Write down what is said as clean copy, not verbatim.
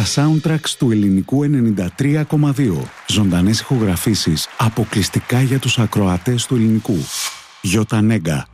Τα soundtracks του ελληνικού 93,2. Ζωντανές ηχογραφήσεις αποκλειστικά για τους ακροατές του ελληνικού. Γιώτα Νέγκα,